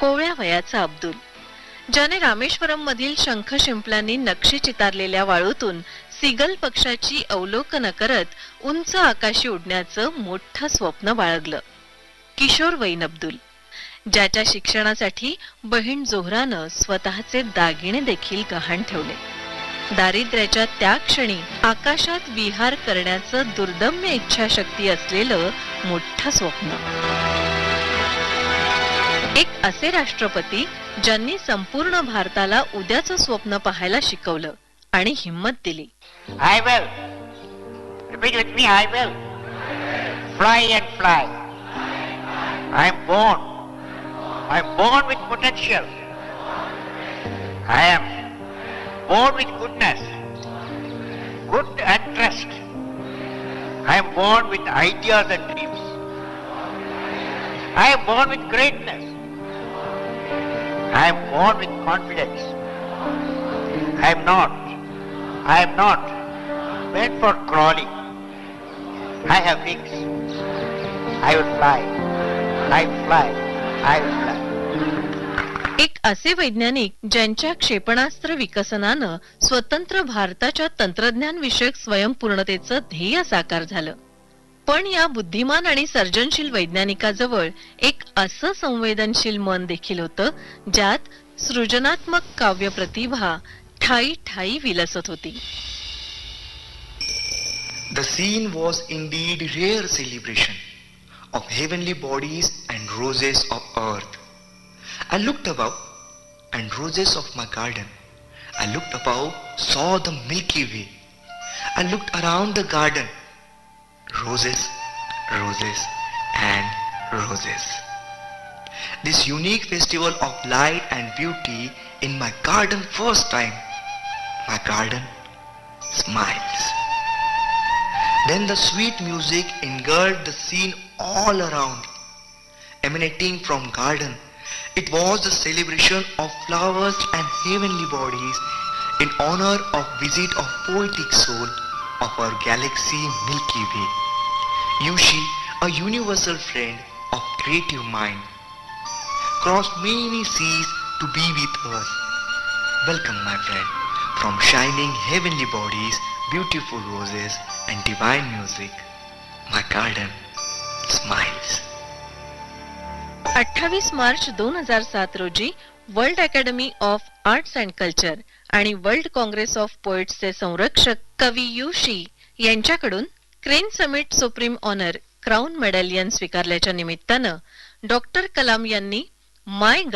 कोवळ्या वयाचा अब्दुल, ज्याने रामेश्वरम मधील शंख शिंपल्यांनी नक्षी चितारलेल्या वाळूतून सीगल पक्षाची अवलोकन करत उंच आकाशी उडण्याचं मोठं स्वप्न बाळगलं. किशोरवयीन अब्दुल, ज्याच्या शिक्षणासाठी बहीण जोहरानं स्वतःचे दागिने देखील गहाण ठेवले. दारिद्र्याच्या त्या क्षणी आकाशात विहार करण्याचं दुर्दम्य इच्छाशक्ती असलेलं मोठं स्वप्न. एक असे राष्ट्रपती ज्यांनी संपूर्ण भारताला उद्याचं स्वप्न पाहायला शिकवलं आणि हिम्मत दिली. I will. Repeat with me, I will. Fly and fly. I am born. I am born with potential. I am born with goodness. Good and trust. I am born with ideas and dreams. I am born with greatness. I am born with confidence. I am not meant for crawling. I have wings. I will fly. I fly. I will fly. एक असे वैज्ञानिक ज्यांच्या क्षेपणास्त्र विकसनानं स्वतंत्र भारताच्या तंत्रज्ञान विषयक स्वयंपूर्णतेचं ध्येय साकार झालं. पण या बुद्धिमान आणि सर्जनशील वैज्ञानिकाजवळ एक असं संवेदनशील मन देखील होतं, ज्यात सृजनात्मक काव्य प्रतिभा ठाई ठाई विलसत होती. The scene was indeed rare celebration of heavenly bodies and roses of earth. I looked above, and roses of my garden. I looked above, saw the Milky Way. I looked around the garden. Roses, roses, and roses. This unique festival of light and beauty in my garden first time. My garden smiles. Then the sweet music engulfed the scene all around. Emanating from garden, it was the celebration of flowers and heavenly bodies in honor of visit of poetic soul of our galaxy Milky Way. Yushi, a universal friend of creative mind, crossed many seas to be with us. Welcome, my friend, from shining heavenly bodies, beautiful roses and divine music. My garden smiles. 28 March 2007 रोजी world academy of arts and culture आणि world Congress of पोएट्सचे संरक्षक कवी Yushi यांच्याकडून crane summit supreme honour crown मेडॅलियन स्वीकारल्याच्या निमित्तानं doctor Kalam यांनी माय